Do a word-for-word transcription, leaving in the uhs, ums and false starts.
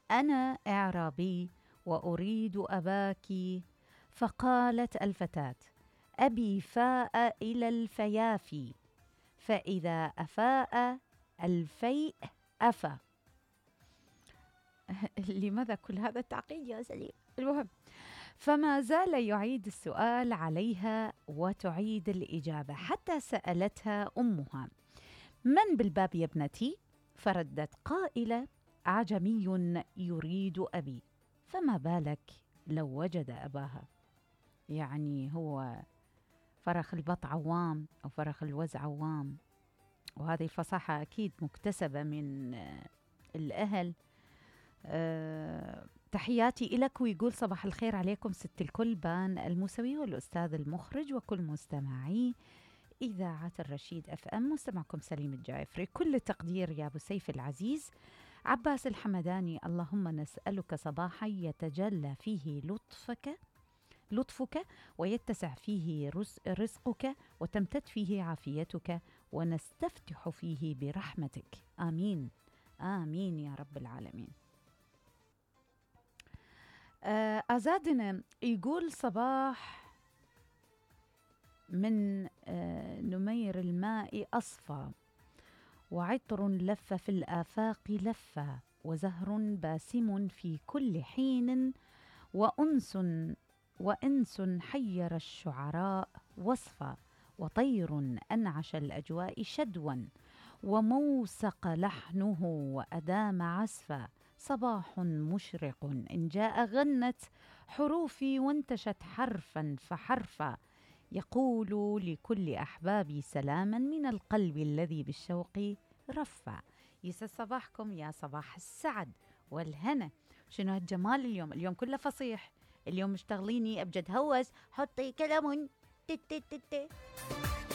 أنا إعرابي وأريد أباكِ. فقالت الفتاة: أبي فاء إلى الفيافي، فإذا أفاء الفيء أفى. لماذا كل هذا التعقيد يا سليم؟ المهم، فما زال يعيد السؤال عليها وتعيد الإجابة، حتى سألتها أمها: من بالباب يا ابنتي؟ فردت قائلة: أعجمي يريد أبي. فما بالك لو وجد أباها؟ يعني هو فرخ البط عوام أو فرخ الوز عوام. وهذه الفصاحة أكيد مكتسبة من آه، الأهل. أه تحياتي إلك. ويقول: صباح الخير عليكم ست الكل، بان الموسوي والأستاذ المخرج وكل مستمعي إذاعة الرشيد أف أم. مستمعكم سليم الجعفري. كل تقدير يا أبو سيف العزيز. عباس الحمداني: اللهم نسألك صباحا يتجلى فيه لطفك لطفك ويتسع فيه رزقك وتمتد فيه عافيتك ونستفتح فيه برحمتك. آمين آمين يا رب العالمين. آه أزادنا يقول: صباح من آه نمير الماء أصفى، وعطر لف في الآفاق لفا، وزهر باسم في كل حين، وأنس وإنس حير الشعراء وصفا، وطير أنعش الأجواء شدوا، وموسق لحنه وأدام عزفا. صباح مشرق إن جاء غنت حروفي وانتشت حرفا فحرفا، يقول لكل أحبابي سلاما من القلب الذي بالشوق رفع. يسعد صباحكم يا صباح السعد والهنا. شنو هالجمال اليوم؟ اليوم كله فصيح. اليوم مشتغليني أبجد هوس حطي كلام تت تت تت.